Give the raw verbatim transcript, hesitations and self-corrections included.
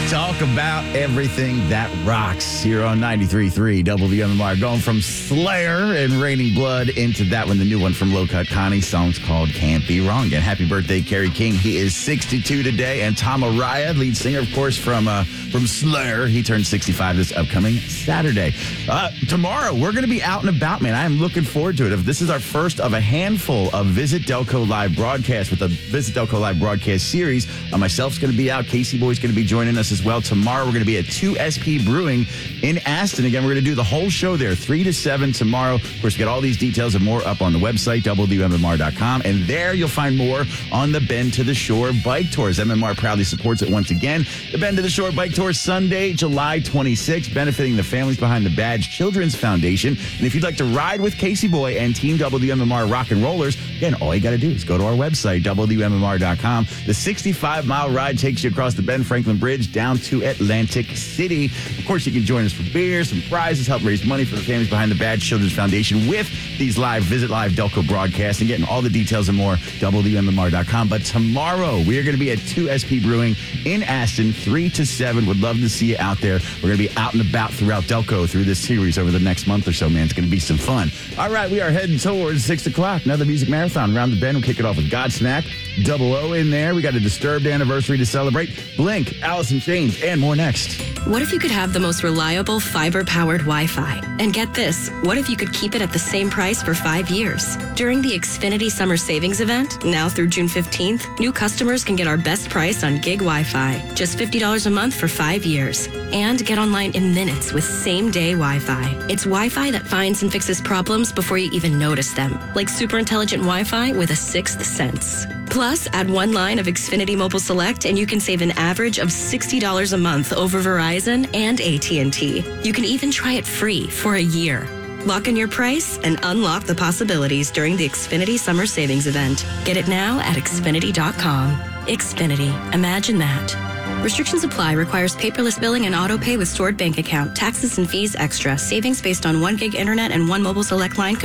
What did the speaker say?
Talk about everything that rocks here on ninety-three point three W M M R. Going from Slayer and Raining Blood into that one, the new one from Low Cut Connie. Song's called Can't Be Wrong. And happy birthday, Kerry King. He is sixty-two today. And Tom Araya, lead singer, of course, from uh, from Slayer. He turns sixty-five this upcoming Saturday. Uh, tomorrow, we're going to be out and about, man. I am looking forward to it. If this is our first of a handful of Visit Delco Live broadcasts with the Visit Delco Live broadcast series. Uh, myself's going to be out. Casey Boy's going to be joining us as well. Tomorrow, we're going to be at two S P Brewing in Aston. Again, we're going to do the whole show there, three to seven tomorrow. Of course, we got all these details and more up on the website, W M M R dot com. And there you'll find more on the Bend to the Shore Bike Tours. M M R proudly supports it once again. The Bend to the Shore Bike Tour, Sunday, July twenty-sixth, benefiting the families behind the Badge Children's Foundation. And if you'd like to ride with Casey Boy and Team W M M R Rock and Rollers, again, all you got to do is go to our website, W M M R dot com. The sixty-five mile ride takes you across the Ben Franklin Bridge down to Atlantic City. Of course, you can join us for beer, some prizes, help raise money for the families behind the Badge Children's Foundation with these live Visit Live Delco broadcasts, and getting all the details and more, W M M R dot com. But tomorrow, we are going to be at two S P Brewing in Aston, three to seven. Would love to see you out there. We're going to be out and about throughout Delco through this series over the next month or so, man. It's going to be some fun. All right, we are heading towards six o'clock. Another music marathon around the bend. We'll kick it off with Godsmack, Double O in there. We got a Disturbed anniversary to celebrate. Blink, Alice in Chains, and more next. What if you could have the most reliable fiber-powered Wi-Fi? And get this, what if you could keep it at the same price for five years? During the Xfinity Summer Savings Event, now through June fifteenth, new customers can get our best price on gig Wi-Fi, just fifty dollars a month for five years. And get online in minutes with same-day Wi-Fi. It's Wi-Fi that finds and fixes problems before you even notice them, like super intelligent Wi-Fi with a sixth sense. Plus, add one line of Xfinity Mobile Select and you can save an average of sixty dollars a month over Verizon and A T and T. You can even try it free for a year. Lock in your price and unlock the possibilities during the Xfinity Summer Savings Event. Get it now at Xfinity dot com. Xfinity. Imagine that. Restrictions apply. Requires paperless billing and auto pay with stored bank account. Taxes and fees extra. Savings based on one gig internet and one mobile select line.